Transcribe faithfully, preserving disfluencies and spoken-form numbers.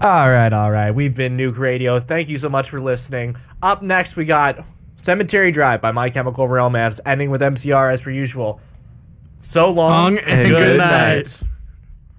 All right, all right. We've been Nuke Radio. Thank you so much for listening. Up next, we got Cemetery Drive by My Chemical Romance, ending with M C R as per usual. So long, long and good, good night. night.